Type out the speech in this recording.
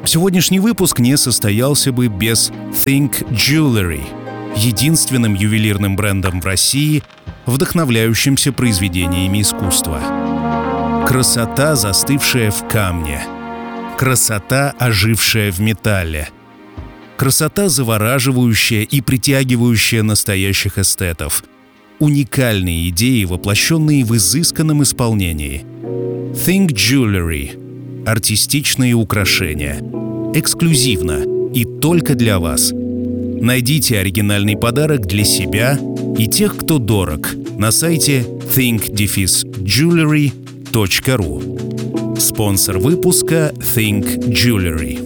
Сегодняшний выпуск не состоялся бы без Think Jewelry, единственным ювелирным брендом в России, вдохновляющимся произведениями искусства. Красота, застывшая в камне. Красота, ожившая в металле. Красота, завораживающая и притягивающая настоящих эстетов. Уникальные идеи, воплощенные в изысканном исполнении. Think Jewelry. Артистичные украшения. Эксклюзивно и только для вас. Найдите оригинальный подарок для себя и тех, кто дорог, на сайте think-jewelry.ru. Спонсор выпуска Think Jewelry.